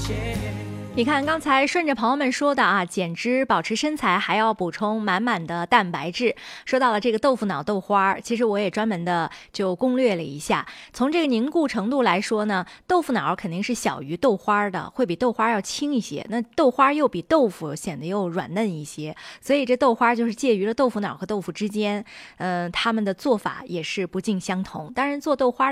你看刚才顺着朋友们说的啊，减脂保持身材还要补充满满的蛋白质。说到了这个豆腐脑豆花，其实我也专门的就攻略了一下，从这个凝固程度来说呢，豆腐脑肯定是小于豆花的，会比豆花要轻一些，那豆花又比豆腐显得又软嫩一些，所以这豆花就是介于了豆腐脑和豆腐之间，它们的做法也是不尽相同。当然做豆花